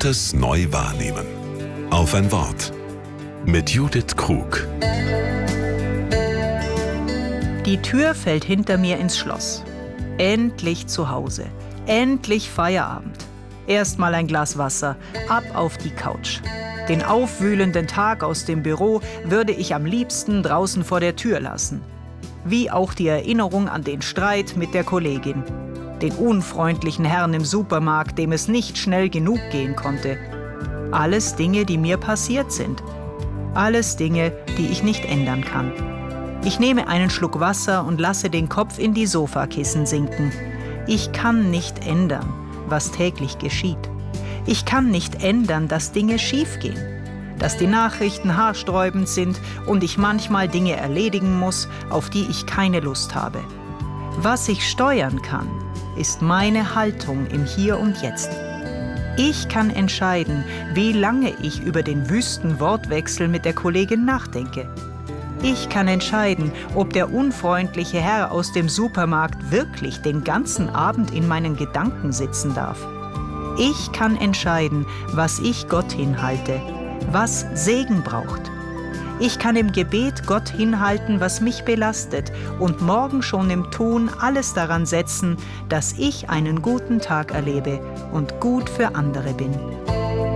Gottes neu wahrnehmen. Auf ein Wort. Mit Judith Krug. Die Tür fällt hinter mir ins Schloss. Endlich zu Hause. Endlich Feierabend. Erstmal ein Glas Wasser, ab auf die Couch. Den aufwühlenden Tag aus dem Büro würde ich am liebsten draußen vor der Tür lassen. Wie auch die Erinnerung an den Streit mit der Kollegin. Den unfreundlichen Herrn im Supermarkt, dem es nicht schnell genug gehen konnte. Alles Dinge, die mir passiert sind. Alles Dinge, die ich nicht ändern kann. Ich nehme einen Schluck Wasser und lasse den Kopf in die Sofakissen sinken. Ich kann nicht ändern, was täglich geschieht. Ich kann nicht ändern, dass Dinge schiefgehen, dass die Nachrichten haarsträubend sind und ich manchmal Dinge erledigen muss, auf die ich keine Lust habe. Was ich steuern kann, ist meine Haltung im Hier und Jetzt. Ich kann entscheiden, wie lange ich über den wüsten Wortwechsel mit der Kollegin nachdenke. Ich kann entscheiden, ob der unfreundliche Herr aus dem Supermarkt wirklich den ganzen Abend in meinen Gedanken sitzen darf. Ich kann entscheiden, was ich Gott hinhalte, was Segen braucht. Ich kann im Gebet Gott hinhalten, was mich belastet und morgen schon im Tun alles daran setzen, dass ich einen guten Tag erlebe und gut für andere bin.